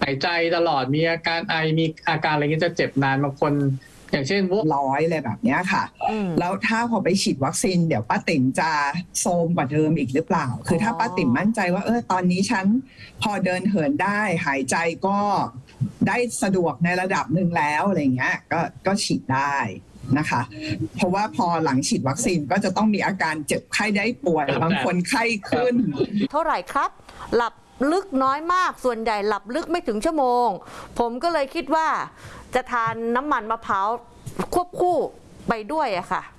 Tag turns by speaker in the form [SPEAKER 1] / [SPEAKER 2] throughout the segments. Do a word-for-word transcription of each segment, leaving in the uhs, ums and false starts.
[SPEAKER 1] ายใจตลอดมีอาการไอมีอาการอะไรเงี้ยจะเจ็บนานบางคนอย่างเช่นพวก
[SPEAKER 2] ร้อยอะไรแบบนี้ค่ะแล้วถ้าพอไปฉีดวัคซีนเดี๋ยวป้าติ๋มจะโทรมกว่าเดิมอีกหรือเปล่าคือถ้าป้าติ๋มมั่นใจว่าเออตอนนี้ฉันพอเดินเหินได้หายใจก็ได้สะดวกในระดับหนึ่งแล้วอะไรเงี้ยก็ก็ฉีดได้นะคะเพราะว่าพอหลังฉีดวัคซีนก็จะต้องมีอาการเจ็บไข้ได้ป่วยบางคนไข้ขึ้น
[SPEAKER 3] เท่าไหร่ครับหลับลึกน้อยมากส่วนใหญ่หลับลึกไม่ถึงชั่วโมงผมก็เลยคิดว่าจะทานน้ำมันมะพร้าวควบคู่ไปด้วยอะค่ะ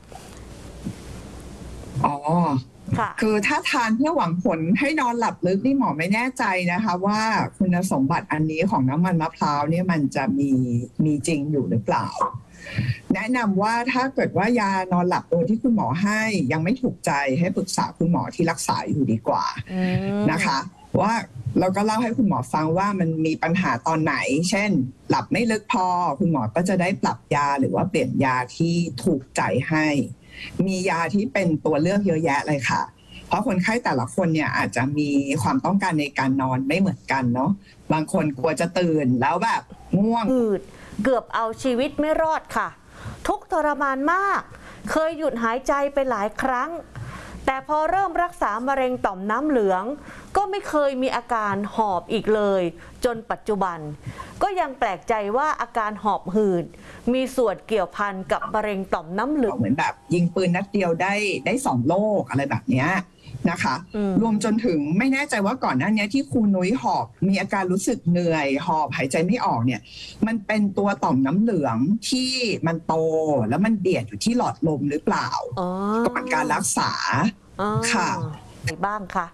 [SPEAKER 2] อ๋อคือถ้าทานเพื่อหวังผลให้นอนหลับลึกนี่หมอไม่แน่ใจนะคะว่าคุณสมบัติอันนี้ของน้ำมันมะพร้าวเนี่ยมันจะมีมีจริงอยู่หรือเปล่าแนะนำว่าถ้าเกิดว่ายานอนหลับตัวที่คุณหมอให้ยังไม่ถูกใจให้ปรึกษาคุณหมอที่รักษาอยู่ดีกว่านะคะว่าเราก็เล่าให้คุณหมอฟังว่ามันมีปัญหาตอนไหนเช่นหลับไม่ลึกพอคุณหมอก็จะได้ปรับยาหรือว่าเปลี่ยนยาที่ถูกใจให้มียาที่เป็นตัวเลือกเยอะแยะเลยค่ะเพราะคนไข้แต่ละคนเนี่ยอาจจะมีความต้องการในการนอนไม่เหมือนกันเนาะบางคนกลัวจะตื่นแล้วแบบง่วง
[SPEAKER 3] อืดเกือบเอาชีวิตไม่รอดค่ะทุกทรมานมากเคยหยุดหายใจไปหลายครั้งแต่พอเริ่มรักษามะเร็งต่อมน้ำเหลืองก็ไม่เคยมีอาการหอบอีกเลยจนปัจจุบันก็ยังแปลกใจว่าอาการหอบหืดมีส่วนเกี่ยวพันกับมะเร็งต่อมน้ำเหลือง
[SPEAKER 2] เหมือนแบบยิงปืนนัดเดียวได้ได้สองโรคอะไรแบบนี้นะคะรวมจนถึงไม่แน่ใจว่าก่อนหน้านี้ที่ครูนุ้ยหอบมีอาการรู้สึกเหนื่อยหอบหายใจไม่ออกเนี่ยมันเป็นตัวต่อมน้ำเหลืองที่มันโตแล้วมันเบียดอยู่ที่หลอดลมหรือเปล่าก่อนการรักษาค่ะ
[SPEAKER 3] บ้างค่ะ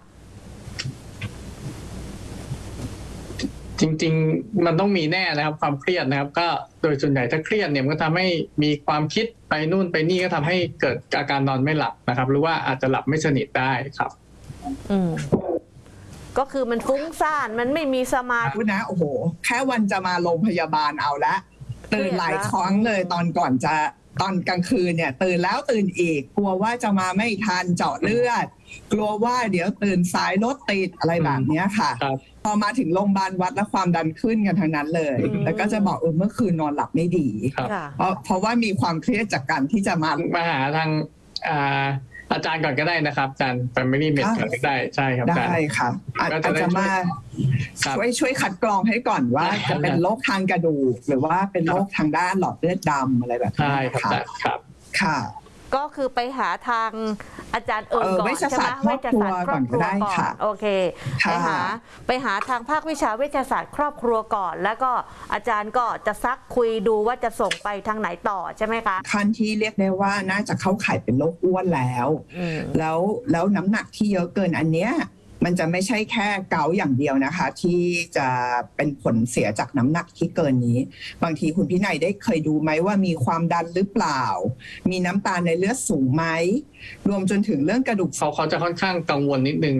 [SPEAKER 1] จริงๆมันต้องมีแน่นะครับความเครียดนะครับก็โดยส่วนใหญ่ถ้าเครียดเนี่ยมันก็ทำให้มีความคิดไปนู่นไปนี่ก็ทำให้เกิดอาการนอนไม่หลับนะครับหรือว่าอาจจะหลับไม่สนิทได้ครับ
[SPEAKER 3] อืมก็คือมันฟุ้งซ่านมันไม่มีสมาธิ
[SPEAKER 2] นะโอ้โหแค่วันจะมาโรงพยาบาลเอาละตื่นหลายครั้งเลยตอนก่อนจะตอนกลางคืนเนี่ยตื่นแล้วตื่นอีกกลัวว่าจะมาไม่ทันเจาะเลือดกลัวว่าเดี๋ยวตื่นสายรถติดอะไรแบบนี้ค่ะพอมาถึงโรงพยาบาลวัดแล้วความดันขึ้นกันทั้งนั้นเลยแล้วก็จะบอกเออเมื่อคืนนอนหลับไม่ดีเพราะเพราะว่ามีความเครียดจากการที่จะมา
[SPEAKER 1] มาหาทางอาจารย์ก่อนก็ได้นะครับอาจารย์ Family Med ก่อนก็ได้ใช่ครับ
[SPEAKER 2] ได้ค่ะอาจจะมาช่วยช่วยคัดกรองให้ก่อนว่าจะเป็นโรคทางกระดูกหรือว่าเป็นโรคทางด้านหลอดเลือดดำอะไรแบบนี้
[SPEAKER 1] ใช่ครับ
[SPEAKER 2] ค่ะ
[SPEAKER 3] ก็คือไปหาทางอาจารย์เอิญก่อนใช่ไหม
[SPEAKER 2] เวชศาสตร์ครอบครัวก่อน
[SPEAKER 3] โอเคไปหาไปหาทางภาควิชาเวชศาสตร์ครอบครัวก่อนแล้วก็อาจารย์ก็จะซักคุยดูว่าจะส่งไปทางไหนต่อใช่ไหมคะ
[SPEAKER 2] ท่านที่เรียกได้ว่าน่าจะเข้าข่ายเป็นโรคอ้วนแล้วแล้วแล้วน้ำหนักที่เยอะเกินอันเนี้ยมันจะไม่ใช่แค่เกาต์อย่างเดียวนะคะที่จะเป็นผลเสียจากน้ำหนักที่เกินนี้บางทีคุณพี่นายได้เคยดูไหมว่ามีความดันหรือเปล่ามีน้ำตาลในเลือดสูงไหมรวมจนถึงเรื่องกระดูก
[SPEAKER 1] เขาเขาจะค่อนข้างกังวลนิดนึง